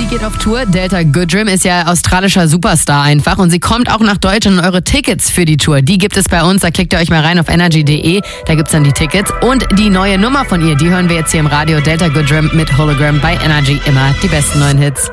geht auf Tour. Delta Goodrem ist ja australischer Superstar einfach und sie kommt auch nach Deutschland und eure Tickets für die Tour, die gibt es bei uns. Da klickt ihr euch mal rein auf energy.de, da gibt's dann die Tickets und die neue Nummer von ihr, die hören wir jetzt hier im Radio. Delta Goodrem mit Hologram bei Energy, immer die besten neuen Hits.